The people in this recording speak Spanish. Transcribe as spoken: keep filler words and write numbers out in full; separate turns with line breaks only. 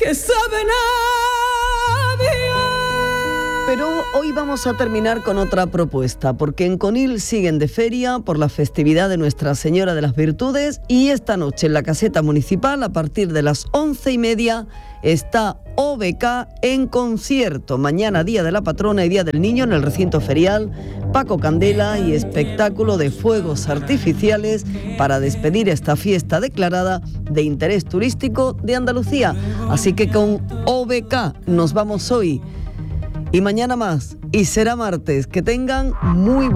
que saben a bien.
Pero hoy vamos a terminar con otra propuesta, porque en Conil siguen de feria por la festividad de Nuestra Señora de las Virtudes, y esta noche en la caseta municipal, a partir de las once y media, está O B K en concierto. Mañana, Día de la Patrona y Día del Niño, en el recinto ferial, Paco Candela y espectáculo de fuegos artificiales para despedir esta fiesta declarada de interés turístico de Andalucía. Así que con O B K nos vamos hoy y mañana más, y será martes. Que tengan muy